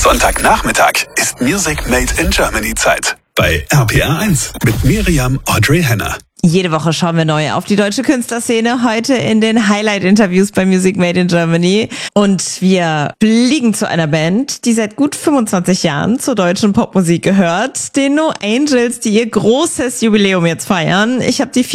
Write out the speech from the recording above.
Sonntagnachmittag ist Music Made in Germany Zeit. Bei RPR1 mit Miriam Audrey Henner. Jede Woche schauen wir neu auf die deutsche Künstlerszene, heute in den Highlight-Interviews bei Music Made in Germany. Und wir fliegen zu einer Band, die seit gut 25 Jahren zur deutschen Popmusik gehört, den No Angels, die ihr großes Jubiläum jetzt feiern. Ich habe die